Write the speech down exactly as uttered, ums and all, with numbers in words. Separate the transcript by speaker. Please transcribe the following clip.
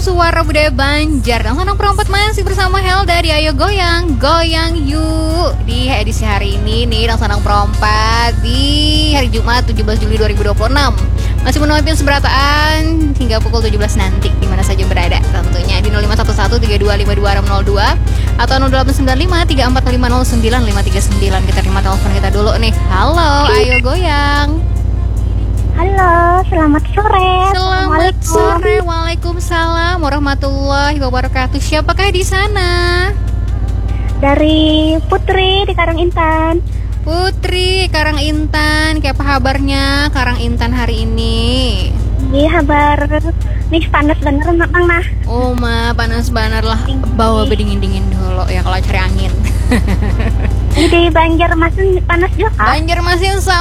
Speaker 1: Suara Budaya Banjar. Dan Sanang Perompat masih bersama Helda di Ayo Goyang, Goyang Yuk. Di edisi hari ini nih, Dan Sanang Perompat di hari Jumat tujuh belas Juli dua ribu dua puluh enam masih menuai seberataan hingga pukul tujuh belas nanti, dimana saja berada. Tentunya di nol lima satu satu tiga dua lima dua enam nol dua atau nol delapan sembilan lima tiga empat lima nol sembilan lima tiga sembilan. Kita terima telepon kita dulu nih. Halo, Ayo Goyang.
Speaker 2: Halo, selamat sore.
Speaker 1: Selamat sore. Waalaikumsalam warahmatullahi wabarakatuh. Siapakah di sana?
Speaker 2: Dari Putri di Karang Intan.
Speaker 1: Putri, Karang Intan. Kayak apa kabarnya Karang Intan hari ini?
Speaker 2: Ini kabar nih panas beneran Bang nah.
Speaker 1: Oh ma, panas banget lah. Bawa bedingin-dingin dulu ya kalau cari angin.
Speaker 2: Ini di Banjarmasin panas juga.
Speaker 1: Banjarmasin sama